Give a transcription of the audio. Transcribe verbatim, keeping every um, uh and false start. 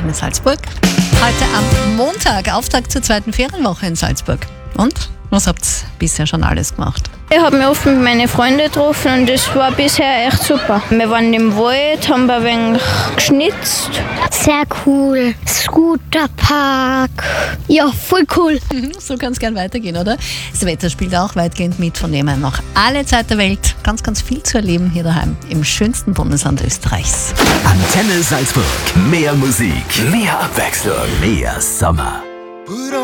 in Salzburg. Heute am Montag, Auftakt zur zweiten Ferienwoche in Salzburg. Und? Was habt ihr bisher schon alles gemacht? Ich habe mich oft mit meinen Freunden getroffen und das war bisher echt super. Wir waren im Wald, haben ein wenig geschnitzt. Sehr cool. Scooterpark. Ja, voll cool. Mhm, so kann es gern weitergehen, oder? Das Wetter spielt auch weitgehend mit, von dem her noch alle Zeit der Welt. Ganz, ganz viel zu erleben hier daheim im schönsten Bundesland Österreichs. Antenne Salzburg. Mehr Musik, mehr Abwechslung, mehr Sommer.